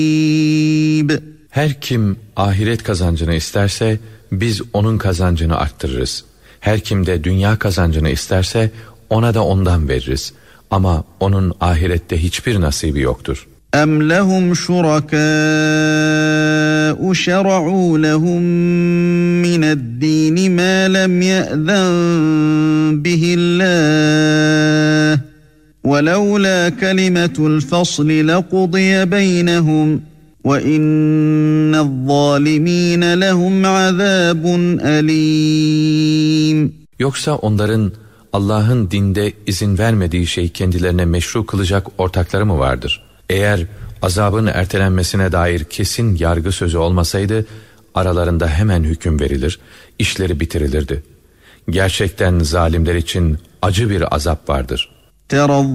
Her kim ahiret kazancını isterse biz onun kazancını arttırırız. Her kim de dünya kazancını isterse ona da ondan veririz. Ama onun ahirette hiçbir nasibi yoktur. اَمْ لَهُمْ شُرَكَاءُ شَرَعُوا لَهُم مِّنَ الدِّينِ مَا لَمْ يَأْذَنْ بِهِ اللّٰهُ وَلَوْلَا كَلِمَةُ الْفَصْلِ لَقُضِيَ بَيْنَهُمْ وَإِنَّ الظَّالِمِينَ لَهُمْ عَذَابٌ أَلِيمٌ. Yoksa onların Allah'ın dinde izin vermediği şey kendilerine meşru kılacak ortakları mı vardır? Eğer azabın ertelenmesine dair kesin yargı sözü olmasaydı, aralarında hemen hüküm verilir, işleri bitirilirdi. Gerçekten zalimler için acı bir azap vardır.